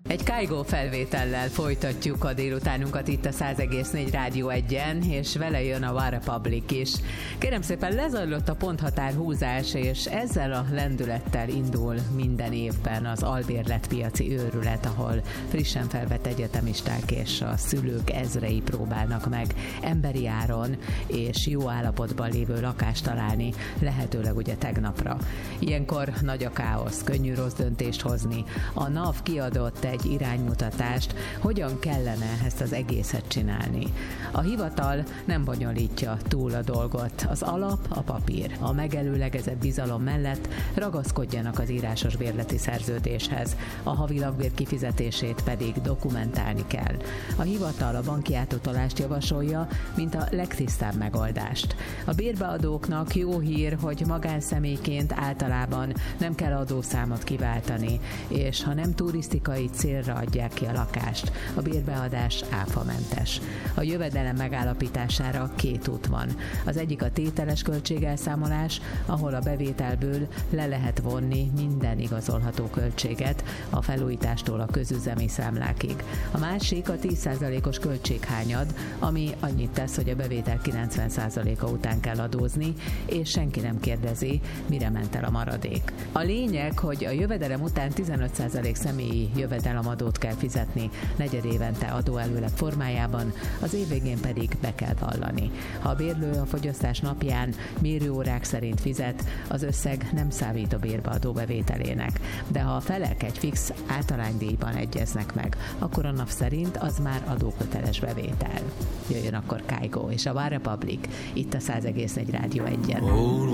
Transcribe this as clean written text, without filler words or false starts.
Egy Kaigo felvétellel folytatjuk a délutánunkat itt a 100,4 Rádió 1-en, és vele jön a OneRepublic is. Kérem szépen, lezajlott a ponthatár húzás, és ezzel a lendülettel indul minden évben az albérletpiaci őrület, ahol frissen felvett egyetemisták és a szülők ezrei próbálnak meg emberi áron és jó állapotban lévő lakást találni, lehetőleg ugye tegnapra. Ilyenkor nagy a káosz, könnyű rossz döntést hozni. A NAV kiadott egy iránymutatást, hogyan kellene ezt az egészet csinálni. A hivatal nem bonyolítja túl a dolgot. Az alap a papír. A megelőlegezett bizalom mellett ragaszkodjanak az írásos bérleti szerződéshez. A havi lakbér kifizetését pedig dokumentálni kell. A hivatal a banki átutalást javasolja, mint a legtisztább megoldást. A bérbeadóknak jó hír, hogy magánszemélyként általában nem kell adószámot kiváltani, és ha nem turisztikai célra adják ki a lakást, a bérbeadás áfamentes. A jövedelem megállapítására két út van. Az egyik a tételes költségelszámolás, ahol a bevételből le lehet vonni minden igazolható költséget, a felújítástól a közüzemi számlákig. A másik a 10%-os költséghányad, ami annyit tesz, hogy a bevétel 90%-a után kell adózni, és senki nem kérdezi, mire ment el a maradék. A lényeg, hogy a jövedelem után 15% személyi jövedelemadót kell fizetni negyedévente adóelőleg formájában, az év végén pedig be kell vallani. Ha a bérlő a fogyasztás napján mérőórák szerint fizet, az összeg nem számít a bérbeadó bevételének. De ha a felek egy fix általánydíjban egyeznek meg, akkor a NAV szerint az már adóköteles bevétel. Jöjjön akkor Kaigo és a OneRepublic itt a 100,4 Rádió 1-en.